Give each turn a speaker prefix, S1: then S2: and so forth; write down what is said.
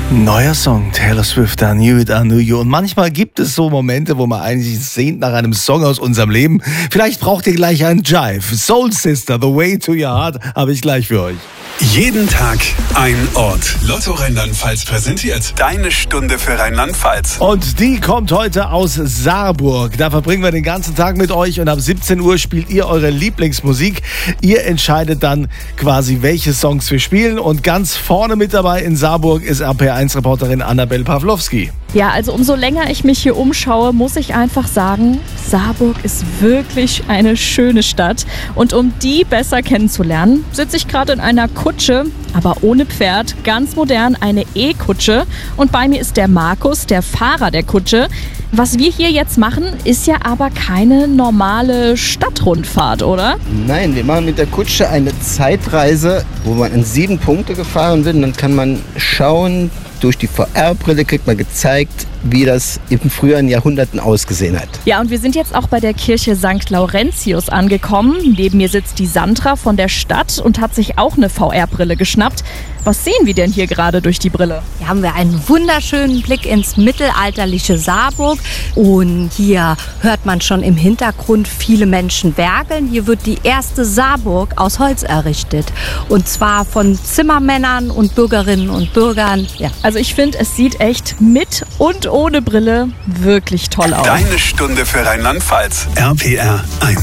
S1: Neuer Song, Taylor Swift, I Knew It, I Knew You. Und manchmal gibt es so Momente, wo man eigentlich sehnt nach einem Song aus unserem Leben. Vielleicht braucht ihr gleich einen Jive. Soul Sister, The Way to Your Heart, habe ich gleich für euch.
S2: Jeden Tag ein Ort. Lotto Rheinland-Pfalz präsentiert Deine Stunde für Rheinland-Pfalz.
S1: Und die kommt heute aus Saarburg. Da verbringen wir den ganzen Tag mit euch und ab 17 Uhr spielt ihr eure Lieblingsmusik. Ihr entscheidet dann quasi, welche Songs wir spielen. Und ganz vorne mit dabei in Saarburg ist RPR1-Reporterin Annabelle Pawlowski.
S3: Ja, also umso länger ich mich hier umschaue, muss ich einfach sagen, Saarburg ist wirklich eine schöne Stadt. Und um die besser kennenzulernen, sitze ich gerade in einer Kutsche, aber ohne Pferd, ganz modern, eine E-Kutsche. Und bei mir ist der Markus, der Fahrer der Kutsche. Was wir hier jetzt machen, ist ja aber keine normale Stadtrundfahrt, oder?
S4: Nein, wir machen mit der Kutsche eine Zeitreise, wo man in 7 Punkte gefahren wird. Und dann kann man schauen, durch die VR-Brille kriegt man gezeigt, wie das in früheren Jahrhunderten ausgesehen hat.
S3: Ja, und wir sind jetzt auch bei der Kirche St. Laurentius angekommen. Neben mir sitzt die Sandra von der Stadt und hat sich auch eine VR-Brille geschnappt. Was sehen wir denn hier gerade durch die Brille?
S5: Hier haben wir einen wunderschönen Blick ins mittelalterliche Saarburg. Und hier hört man schon im Hintergrund viele Menschen werkeln. Hier wird die erste Saarburg aus Holz errichtet. Und zwar von Zimmermännern und Bürgerinnen und Bürgern. Ja.
S3: Also ich finde, es sieht echt mit und ohne Brille wirklich toll aus.
S2: Deine Stunde für Rheinland-Pfalz. RPR 1.